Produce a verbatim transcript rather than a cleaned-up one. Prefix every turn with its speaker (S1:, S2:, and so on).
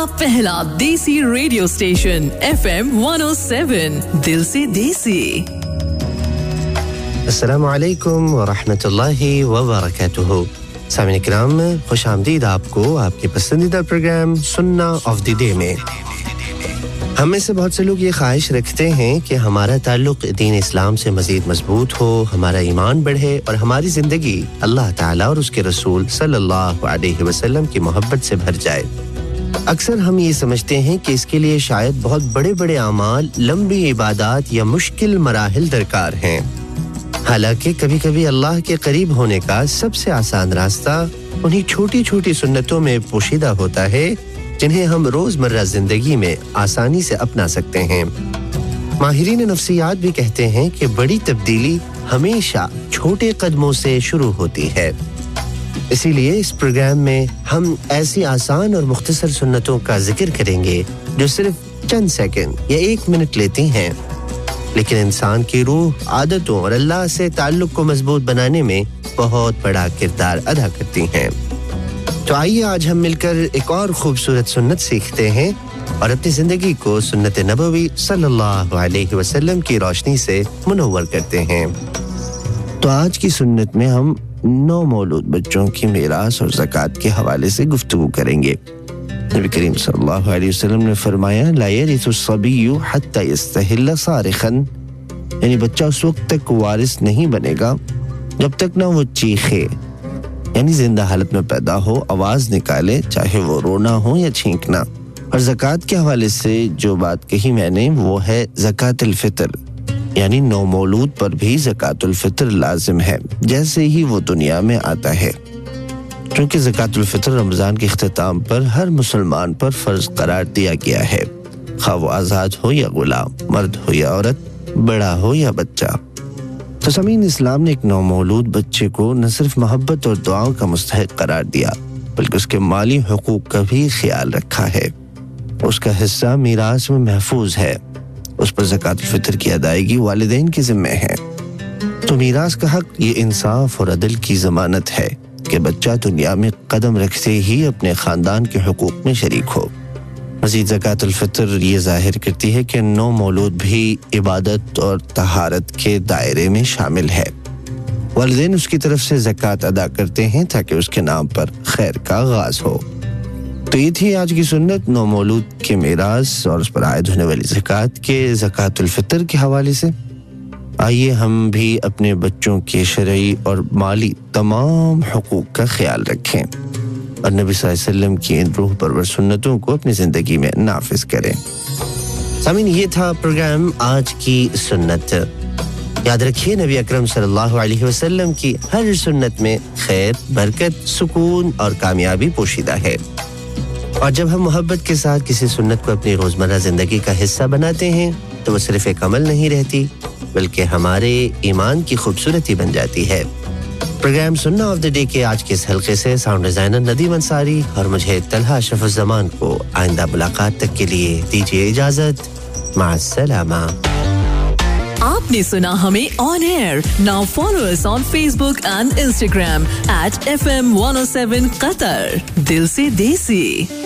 S1: पहला देसी radio station F M one oh seven दिल से देसी
S2: अस्सलाम वालेकुम व रहमतुल्लाहि व बरकातुहू सामीन इकराम खुशामदीद आपको आपके पसंदीदा प्रोग्राम सुन्ना ऑफ द डे में हम में से बहुत से लोग ये ख्वाहिश रखते हैं कि हमारा ताल्लुक दीन इस्लाम से मज़ीद मजबूत हो हमारा ईमान बढ़े और हमारी ज़िंदगी अल्लाह ताला और उसके रसूल सल्लल्लाहु अलैहि वसल्लम की मोहब्बत से भर जाए अक्सर हम ये समझते हैं कि इसके लिए शायद बहुत बड़े-बड़े अमाल लंबी इबादत या मुश्किल मराहिल दरकार हैं हालांकि कभी-कभी अल्लाह के करीब होने का सबसे आसान रास्ता उन्हीं छोटी-छोटी सुन्नतों में पोशीदा होता है जिन्हें हम रोजमर्रा जिंदगी में आसानी से अपना सकते हैं माहिरीन नफ्सियात भी कहते हैं कि बड़ी तब्दीली हमेशा छोटे कदमों से शुरू होती है इसीलिए इस प्रोग्राम में हम ऐसी आसान और मुख्तसर सुन्नतों का जिक्र करेंगे जो सिर्फ चंद सेकंड या एक मिनट लेती हैं लेकिन इंसान की रूह आदतों और अल्लाह से ताल्लुक को मजबूत बनाने में बहुत बड़ा किरदार अदा करती हैं तो आइए आज हम मिलकर एक और खूबसूरत सुन्नत सीखते हैं और अपनी जिंदगी को सुन्नत नबवी सल्लल्लाहु अलैहि वसल्लम की रोशनी से मुनव्वर करते हैं तो आज की सुन्नत में हम नौ मौलूद बच्चों की मीरास और ज़कात के हवाले से गुफ्तगू करेंगे नबी करीम सल्लल्लाहु अलैहि वसल्लम ने फरमाया ला यरिथु सबिय्यु हत्ता यस्तहिल सारिखन यानी बच्चा उस वक्त तक वारिस नहीं बनेगा जब तक ना वो चीखे यानी जिंदा हालत में पैदा हो आवाज निकाले चाहे वो रोना हो या छींकना और ज़कात के हवाले से जो बात कही मैंने वो है ज़कातुल फितर यानी नौ मौलूद पर भी ज़कातुल फितर लाजिम है जैसे ही वो दुनिया में आता है क्योंकि ज़कातुल फितर रमजान के इख्तिताम पर हर मुसलमान पर फर्ज करार दिया गया है खा वो आज़ाद हो या गुलाम मर्द हो या औरत बड़ा हो या बच्चा तो समीन इस्लाम ने एक नौमौलूद बच्चे को न सिर्फ मोहब्बत और दुआओं का मुस्तहिक करार दिया बल्कि उसके माली हुकूक का भी ख्याल रखा है उसका हिस्सा मीरास में महफूज है उस पर ज़कातुल फितर की अदायगी वालिदैन के ज़िम्मे है तो मीरास का हक ये इंसाफ और अदल की ज़मानत है कि बच्चा दुनिया में कदम रखते ही अपने खानदान के हुकूक में शरीक हो मज़ीद ज़कातुल फितर ये ज़ाहिर करती है कि नौ मौलूद भी इबादत और तहारत के दायरे में शामिल है वालिदैन उसकी तरफ से ज़कात अदा करते हैं ताकि उसके नाम पर खैर का आगाज़ हो तो ये थी आज की सुन्नत नौ मौलूद के मीरास और उस पर आयद होने वाली ज़कात के ज़कातुल फितर के हवाले से आइए हम भी अपने बच्चों के शरई और माली तमाम हुकूक का ख्याल रखें और नबी सल्लल्लाहु अलैहि वसल्लम की इन रूह परवर सुन्नतों को अपनी जिंदगी में नाफिज करें सामीन ये था प्रोग्राम आज की सुन्नत याद रखिए नबी अकरम सल्लल्लाहु अलैहि वसल्लम की हर सुन्नत में खैर बरकत सुकून और कामयाबी पोशीदा है और जब हम मोहब्बत के साथ किसी सुन्नत को अपनी रोजमर्रा जिंदगी का हिस्सा बनाते हैं तो वो सिर्फ एक अमल नहीं रहती बल्कि हमारे ईमान की खूबसूरती बन जाती है प्रोग्राम सुन्ना ऑफ द डे के आज के इस हल्के से साउंड डिजाइनर नदीम अंसारी और मुझे तलहा अशरफुज़्ज़मान को आइंदा मुलाकात तक के लिए दीजिए इजाजत माअस्सलामा
S1: आपने सुना हमें on air now follow us on Facebook and Instagram at F M one oh seven Qatar दिल से देसी